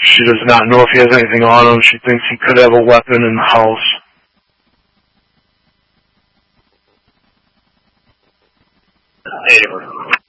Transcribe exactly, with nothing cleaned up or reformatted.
She does not know if he has anything on him. She thinks he could have a weapon in the house. Hey,